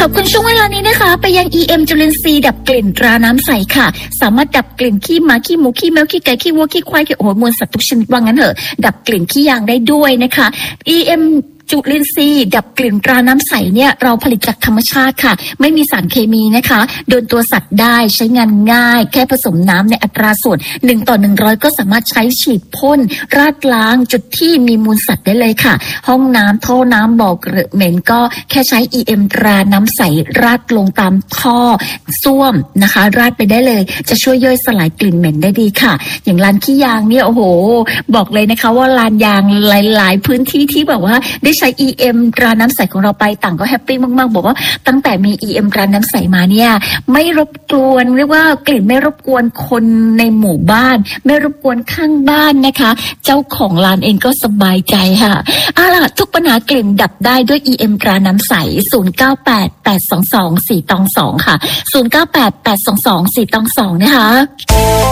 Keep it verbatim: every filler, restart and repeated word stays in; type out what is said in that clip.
อบคุณช่วงเวลานี้นะคะไปยัง อี เอ็ม จุลินทรีย์ดับกลิ่นตราน้ำใสค่ะสามารถดับกลิ่นขี้หมาขี้หมูขี้แมวขี้ไก่ขี้วัวขี้ควายขี้โอ้โหมวลสัตว์ทุกชนิดว่างั้นเถอะดับกลิ่นขี้ยางได้ด้วยนะคะ อี เอ็ม จุลินทรีย์ดับกลิ่นตราน้ำใสเนี่ยเราผลิตจากธรรมชาติค่ะไม่มีสารเคมีนะคะโดนตัวสัตว์ได้ใช้งานง่ายแค่ผสมน้ำในอัตราส่วนหนึ่งต่อหนึ่งร้อยก็สามารถใช้ฉีดพ่นราดล้างจุดที่มีมูลสัตว์ได้เลยค่ะห้องน้ำท่อน้ำบ่อเกลือเหม็นก็แค่ใช้ อี เอ็ม ตราน้ำใสราดลงตามท่อส้วมนะคะราดไปได้เลยจะช่วยย่อยสลายกลิ่นเหม็นได้ดีค่ะอย่างลานขี้ยางเนี่ยโอ้โหบอกเลยนะคะว่าลานยางหลายๆพื้นที่ที่แบบว่าได้ใช้ อี เอ็ม ตราน้ำใสของเราไปต่างก็แฮปปี้มากๆบอกว่าตั้งแต่มี อี เอ็ม ตราน้ำใสมาเนี่ยไม่รบกวนเรียกว่ากลิ่นไม่รบกวนคนในหมู่บ้านไม่รบกวนข้างบ้านนะคะเจ้าของร้านเองก็สบายใจค่ะเอาล่ะทุกปัญหากลิ่นดับได้ด้วย อี เอ็ม ตราน้ำใสศูนย์ เก้า แปด แปด สอง สอง สี่ สอง ค่ะศูนย์ เก้า แปด แปด สอง สอง สี่ สอง นะคะ